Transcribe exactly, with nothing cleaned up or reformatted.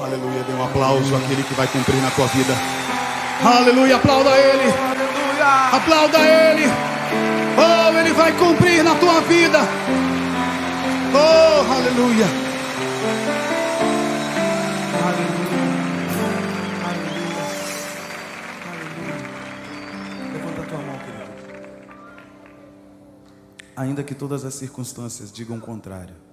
Aleluia, dê um aplauso àquele que vai cumprir na tua vida. Aleluia, aplauda Ele. Aleluia. Aplauda Ele. Oh, Ele vai cumprir na tua vida. Oh, aleluia. Aleluia. Aleluia. Aleluia. Levanta a tua mão, querido. Ainda que todas as circunstâncias digam o contrário,